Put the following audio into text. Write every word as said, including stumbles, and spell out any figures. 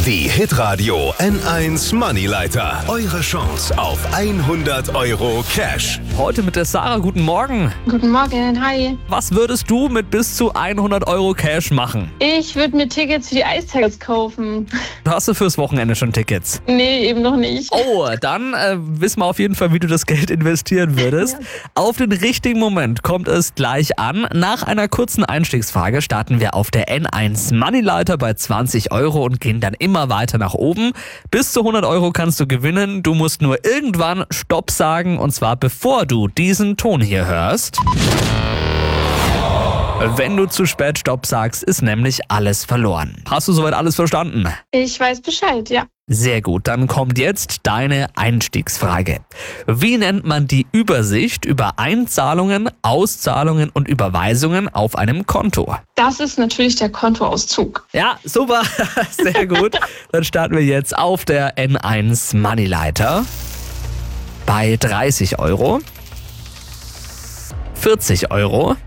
Die Hitradio N eins Moneyleiter. Eure Chance auf hundert Euro Cash. Heute mit der Sarah. Guten Morgen. Guten Morgen, hi. Was würdest du mit bis zu hundert Euro Cash machen? Ich würde mir Tickets für die Eistags kaufen. Hast du fürs Wochenende schon Tickets? Nee, eben noch nicht. Oh, dann äh, wissen wir auf jeden Fall, wie du das Geld investieren würdest. Ja. Auf den richtigen Moment kommt es gleich an. Nach einer kurzen Einstiegsfrage starten wir auf der N eins Moneyleiter bei zwanzig Euro und gehen dann immer weiter nach oben. Bis zu hundert Euro kannst du gewinnen. Du musst nur irgendwann Stopp sagen, und zwar bevor du diesen Ton hier hörst. Wenn du zu spät Stopp sagst, ist nämlich alles verloren. Hast du soweit alles verstanden? Ich weiß Bescheid, ja. Sehr gut, dann kommt jetzt deine Einstiegsfrage. Wie nennt man die Übersicht über Einzahlungen, Auszahlungen und Überweisungen auf einem Konto? Das ist natürlich der Kontoauszug. Ja, super, sehr gut. Dann starten wir jetzt auf der N eins Moneyleiter bei dreißig Euro, vierzig Euro,